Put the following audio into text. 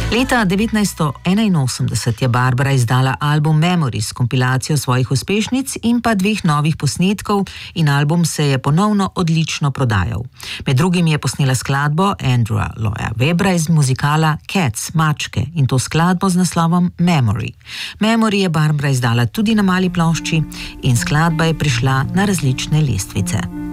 Leta 1981 je Barbara izdala album Memories s kompilacijo svojih uspešnic in pa 2 novih posnetkov in album se je ponovno odlično prodajal. Med drugim je posnela skladbo Andrewa Lloyda Webbera iz muzikala Cats, mačke, in to skladbo z naslovom Memory. Memory je Barbara izdala tudi na mali plošči in skladba je prišla na različne lestvice.